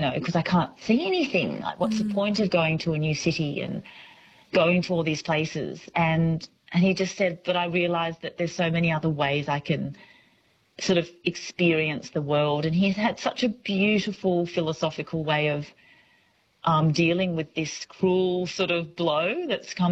know, because I can't see anything. Like, what's the point of going to a new city and going to all these places? And he just said, but I realised that there's so many other ways I can sort of experience the world. And he's had such a beautiful philosophical way of dealing with this cruel sort of blow that's come